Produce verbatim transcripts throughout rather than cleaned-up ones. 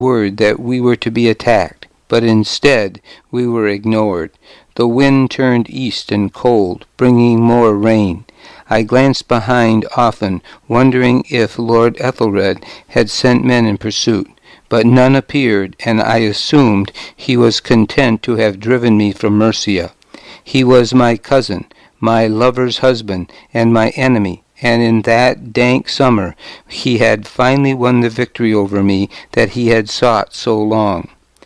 word that we were to be attacked, but instead we were ignored. The wind turned east and cold, bringing more rain. I glanced behind often, wondering if Lord Ethelred had sent men in pursuit, but none appeared, and I assumed he was content to have driven me from Mercia. He was my cousin, my lover's husband, and my enemy, and in that dank summer he had finally won the victory over me that he had sought so long.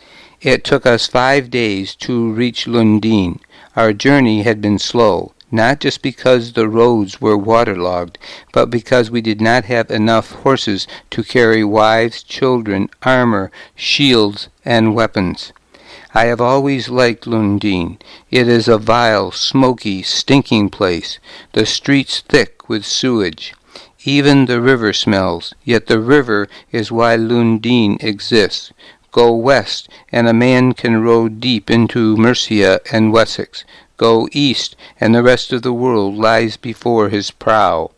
It took us five days to reach Lundin. Our journey had been slow, not just because the roads were waterlogged, but because we did not have enough horses to carry wives, children, armor, shields, and weapons. I have always liked Lundin. It is a vile, smoky, stinking place, the streets thick with sewage. Even the river smells, yet the river is why Lundin exists. Go west, and a man can row deep into Mercia and Wessex. Go east, and the rest of the world lies before his prow.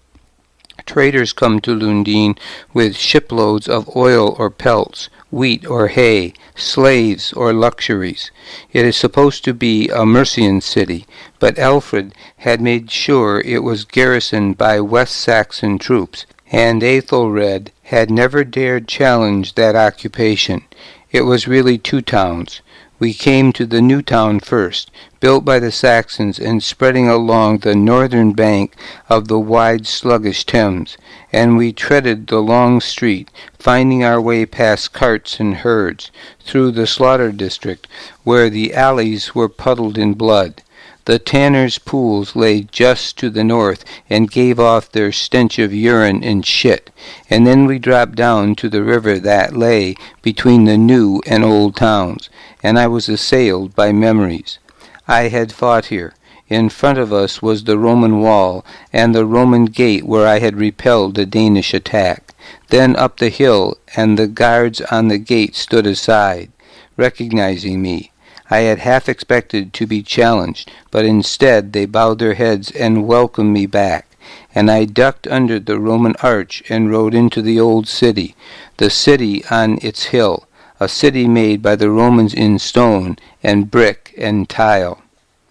Traders come to Lundin with shiploads of oil or pelts, wheat or hay, slaves or luxuries. It is supposed to be a Mercian city, but Alfred had made sure it was garrisoned by West Saxon troops, and Aethelred had never dared challenge that occupation. It was really two towns. We came to the new town first, built by the Saxons and spreading along the northern bank of the wide sluggish Thames, and we treaded the long street, finding our way past carts and herds, through the slaughter district, where the alleys were puddled in blood. The tanners' pools lay just to the north and gave off their stench of urine and shit, and then we dropped down to the river that lay between the new and old towns, and I was assailed by memories. I had fought here. In front of us was the Roman wall and the Roman gate where I had repelled the Danish attack. Then up the hill, and the guards on the gate stood aside, recognizing me. I had half expected to be challenged, but instead they bowed their heads and welcomed me back, and I ducked under the Roman arch and rode into the old city, the city on its hill, a city made by the Romans in stone and brick and tile.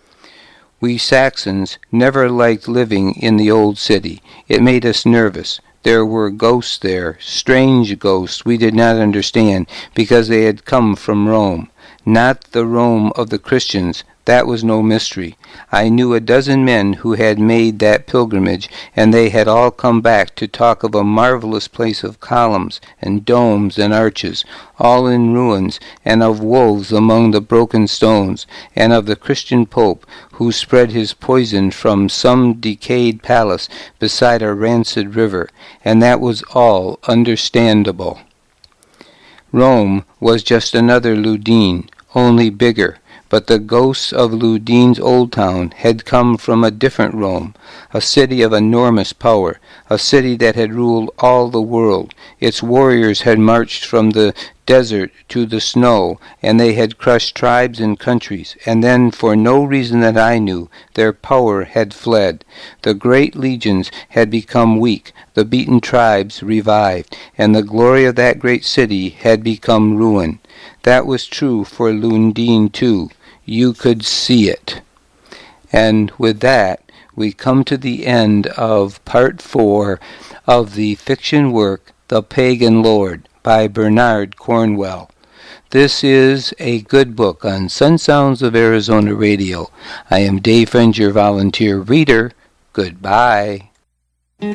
We Saxons never liked living in the old city. It made us nervous. There were ghosts there, strange ghosts we did not understand because they had come from Rome. Not the Rome of the Christians. That was no mystery. I knew a dozen men who had made that pilgrimage, and they had all come back to talk of a marvelous place of columns and domes and arches, all in ruins, and of wolves among the broken stones, and of the Christian Pope who spread his poison from some decayed palace beside a rancid river, and that was all understandable. Rome was just another Lundin, only bigger, but the ghosts of Lundin's old town had come from a different Rome, a city of enormous power, a city that had ruled all the world. Its warriors had marched from the desert to the snow, and they had crushed tribes and countries, and then, for no reason that I knew, their power had fled. The great legions had become weak, the beaten tribes revived, and the glory of that great city had become ruin. That was true for Lundin too. You could see it. And with that, we come to the end of part four of the fiction work The Pagan Lord by Bernard Cornwell. This is a good book on Sun Sounds of Arizona Radio. I am Dave Friend, your volunteer reader. Goodbye.